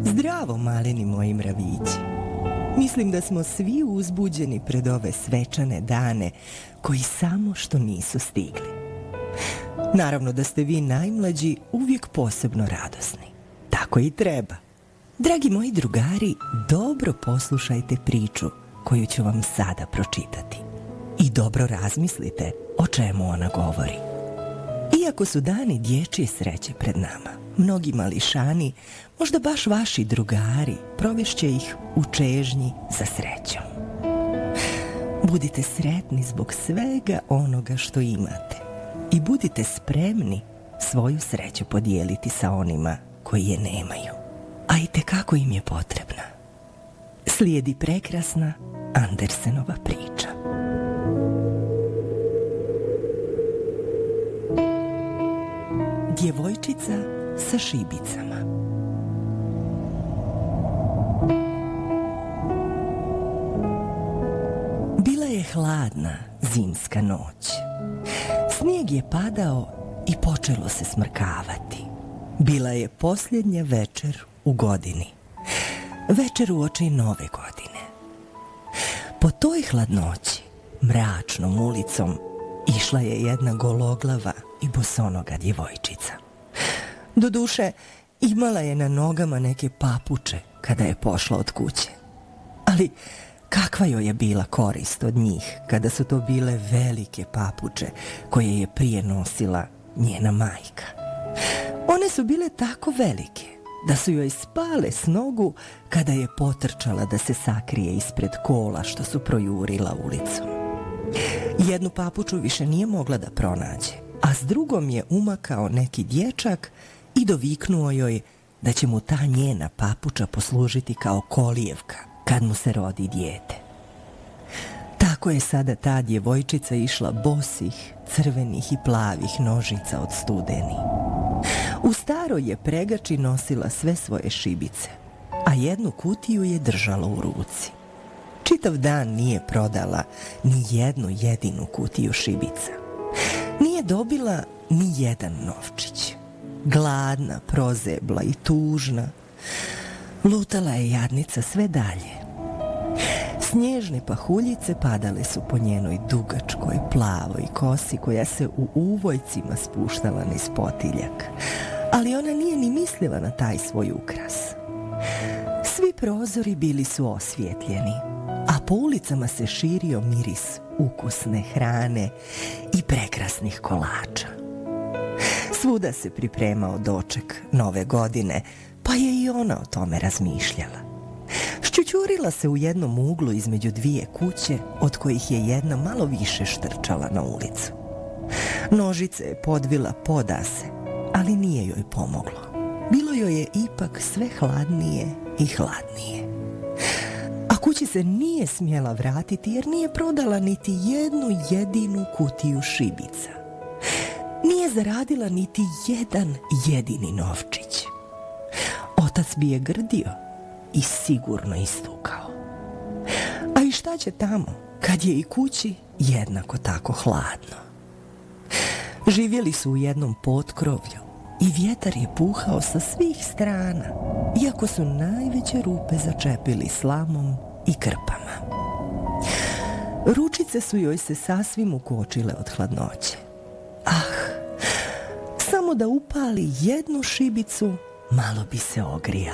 Zdravo, maleni moji mravići. Mislim da smo svi uzbuđeni pred ove svečane dane koji samo što nisu stigli. Naravno da ste vi najmlađi uvijek posebno radosni. Tako i treba. Dragi moji drugari, dobro poslušajte priču koju ću vam sada pročitati. I dobro razmislite o čemu ona govori. Iako su dani dječje sreće pred nama, mnogi mališani, možda baš vaši drugari, provešće ih u čežnji za srećom. Budite sretni zbog svega onoga što imate i budite spremni svoju sreću podijeliti sa onima koji je nemaju, a i tekako im je potrebna. Slijedi prekrasna Andersenova priča. Djevojčica sa šibicama. Bila je hladna zimska noć. Snijeg je padao i počelo se smrkavati. Bila je posljednja večer u godini. Večer uoči nove godine. Po toj hladnoći, mračnom ulicom, išla je jedna gologlava i bosonoga djevojčica. Doduše, imala je na nogama neke papuče kada je pošla od kuće. Ali kakva joj je bila korist od njih kada su to bile velike papuče koje je prije nosila njena majka. One su bile tako velike da su joj spale s nogu kada je potrčala da se sakrije ispred kola što su projurila ulicom. Jednu papuču više nije mogla da pronađe, a s drugom je umakao neki dječak i doviknuo joj da će mu ta njena papuča poslužiti kao kolijevka kad mu se rodi dijete. Tako je sada ta djevojčica išla bosih, crvenih i plavih nožica od studeni. U staroj je pregači nosila sve svoje šibice, a jednu kutiju je držala u ruci. Čitav dan nije prodala ni jednu jedinu kutiju šibica. Nije dobila ni jedan novčić. Gladna, prozebla i tužna, lutala je jadnica sve dalje. Snježne pahuljice padale su po njenoj dugačkoj, plavoj kosi koja se u uvojcima spuštala niz potiljak. Ali ona nije ni mislila na taj svoj ukras. Svi prozori bili su osvjetljeni, a po ulicama se širio miris ukusne hrane i prekrasnih kolača. Svuda se pripremao doček nove godine, pa je i ona o tome razmišljala. Šćućurila se u jednom uglu između dvije kuće, od kojih je jedna malo više štrčala na ulicu. Nožice je podvila podase, ali nije joj pomoglo. Bilo joj je ipak sve hladnije i hladnije. A kući se nije smjela vratiti jer nije prodala niti jednu jedinu kutiju šibica. Nije zaradila niti jedan jedini novčić. Otac bi je grdio i sigurno istukao. A i šta će tamo kad je i kući jednako tako hladno? Živjeli su u jednom potkrovlju i vjetar je puhao sa svih strana, iako su najveće rupe začepili slamom i krpama. Ručice su joj se sasvim ukočile od hladnoće. Samo da upali jednu šibicu, malo bi se ogrijala.